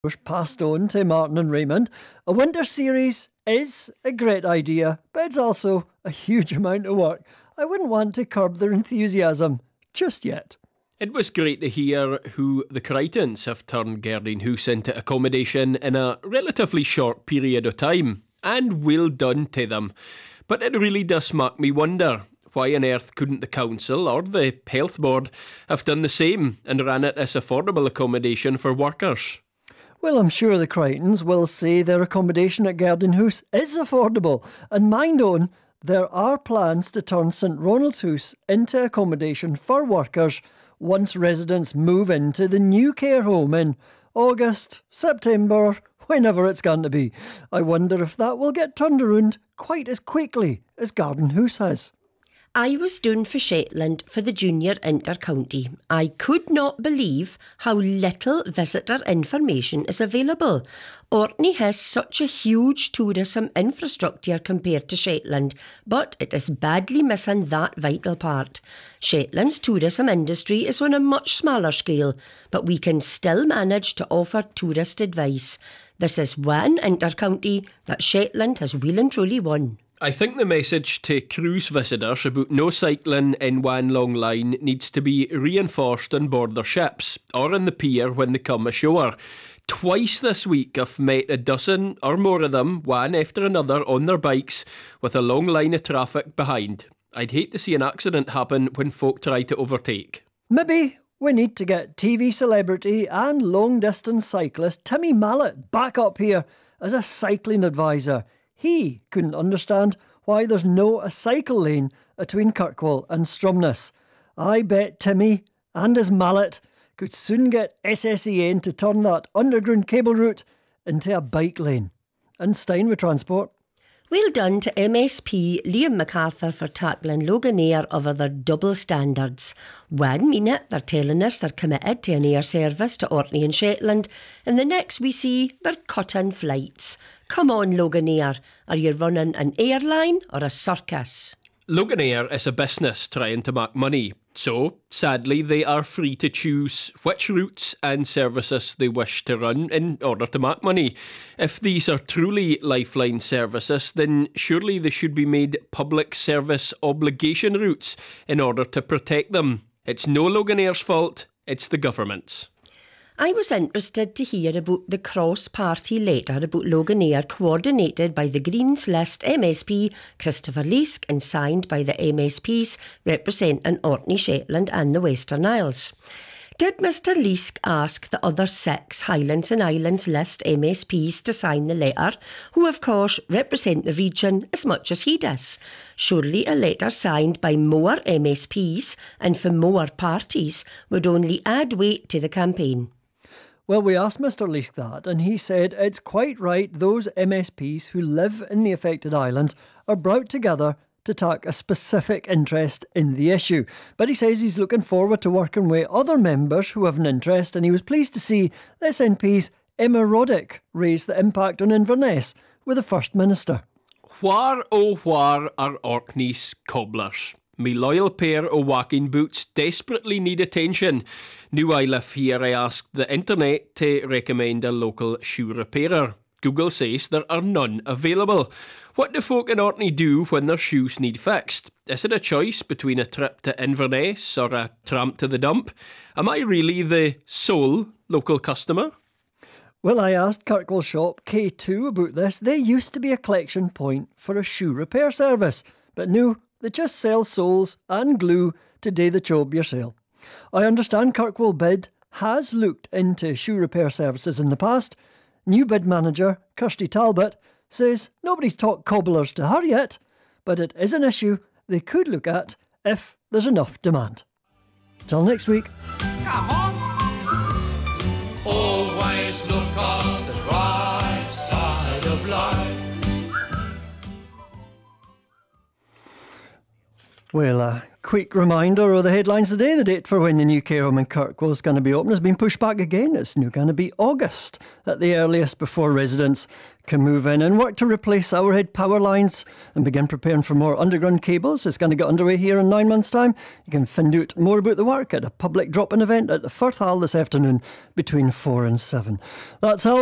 was passed on to Martin and Raymond. A winter series is a great idea, but it's also a huge amount of work. I wouldn't want to curb their enthusiasm just yet. It was great to hear who the Crichtons have turned Gerdinghouse into accommodation in a relatively short period of time, and well done to them. But it really does make me wonder, why on earth couldn't the council or the health board have done the same and ran it as affordable accommodation for workers? Well, I'm sure the Crichtons will say their accommodation at Gerdinghouse is affordable, and mind on, there are plans to turn St Ronald's House into accommodation for workers once residents move into the new care home in August, September, whenever it's going to be. I wonder if that will get turned around quite as quickly as Gerdinghouse has. I was doing for Shetland for the junior inter-county. I could not believe how little visitor information is available. Orkney has such a huge tourism infrastructure compared to Shetland, but it is badly missing that vital part. Shetland's tourism industry is on a much smaller scale, but we can still manage to offer tourist advice. This is one inter-county that Shetland has well and truly won. I think the message to cruise visitors about no cycling in one long line needs to be reinforced on board their ships or in the pier when they come ashore. Twice this week I've met a dozen or more of them, one after another, on their bikes with a long line of traffic behind. I'd hate to see an accident happen when folk try to overtake. Maybe we need to get TV celebrity and long-distance cyclist Timmy Mallet back up here as a cycling advisor. He couldn't understand why there's no a cycle lane between Kirkwall and Stromness. I bet Timmy and his mallet could soon get SSEN to turn that underground cable route into a bike lane. And Steinway Transport. Well done to MSP Liam MacArthur for tackling Loganair over their double standards. 1 minute they're telling us they're committed to an air service to Orkney and Shetland, and the next we see they're cutting flights. Come on, Loganair, are you running an airline or a circus? Loganair is a business trying to make money, so sadly they are free to choose which routes and services they wish to run in order to make money. If these are truly lifeline services, then surely they should be made public service obligation routes in order to protect them. It's no Loganair's fault, it's the government's. I was interested to hear about the cross-party letter about Loganair coordinated by the Greens List MSP Christopher Leask and signed by the MSPs representing Orkney, Shetland and the Western Isles. Did Mr Leask ask the other 6 Highlands and Islands List MSPs to sign the letter, who of course represent the region as much as he does? Surely a letter signed by more MSPs and for more parties would only add weight to the campaign. Well, we asked Mr Leask that, and he said it's quite right those MSPs who live in the affected islands are brought together to take a specific interest in the issue. But he says he's looking forward to working with other members who have an interest, and he was pleased to see the SNP's Emma Roddick raise the impact on Inverness with the First Minister. Where, oh where are Orkney's cobblers? Me loyal pair of walking boots desperately need attention. Now I live here, I asked the internet to recommend a local shoe repairer. Google says there are none available. What do folk in Orkney do when their shoes need fixed? Is it a choice between a trip to Inverness or a tramp to the dump? Am I really the sole local customer? Well, I asked Kirkwall shop K2 about this. They used to be a collection point for a shoe repair service, but now they just sell soles and glue to do the job yourself. I understand Kirkwall Bid has looked into shoe repair services in the past. New bid manager Kirsty Talbot says nobody's talked cobblers to her yet, but it is an issue they could look at if there's enough demand. Till next week. Come on! Always look on the right side of life. Well, quick reminder of the headlines today. The date for when the new care home in Kirkwall is going to be open has been pushed back again. It's now going to be August at the earliest before residents can move in, and work to replace overhead power lines and begin preparing for more underground cables is going to get underway here in 9 months' time. You can find out more about the work at a public drop-in event at the Firth Hall this afternoon between 4 and 7. That's all.